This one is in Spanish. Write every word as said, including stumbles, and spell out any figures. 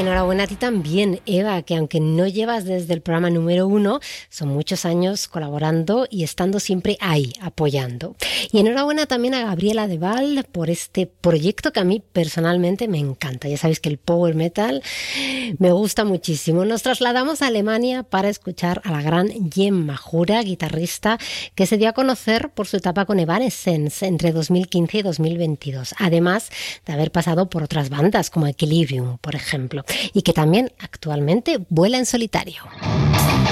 Enhorabuena a ti también, Eva, que aunque no llevas desde el programa número uno, son muchos años colaborando y estando siempre ahí, apoyando. Y enhorabuena también a Gabriela Deval por este proyecto que a mí personalmente me encanta. Ya sabéis que el power metal me gusta muchísimo. Nos trasladamos a Alemania para escuchar a la gran Jem Majura, guitarrista que se dio a conocer por su etapa con Evanescence entre dos mil quince y dos mil veintidós, además de haber pasado por otras bandas como Equilibrium, por ejemplo, y que también actualmente vuela en solitario.